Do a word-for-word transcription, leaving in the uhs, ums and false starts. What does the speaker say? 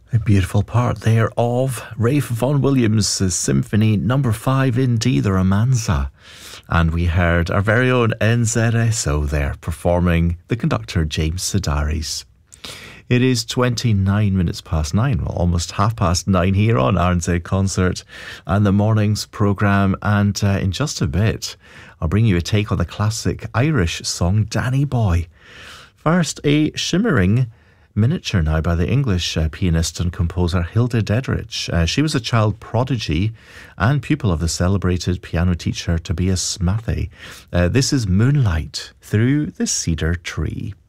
A beautiful part there of Ralph Vaughan Williams' Symphony Number Five in D, the Romanza. And we heard our very own N Z S O there performing the conductor James Sedaris. It is twenty-nine minutes past nine, well, almost half past nine here on R N Z Concert and the morning's programme. And uh, in just a bit, I'll bring you a take on the classic Irish song Danny Boy. First, a shimmering miniature now by the English uh, pianist and composer Hilda Dedrich. Uh, she was a child prodigy and pupil of the celebrated piano teacher Tobias Matthey. Uh, this is Moonlight Through the Cedar Tree.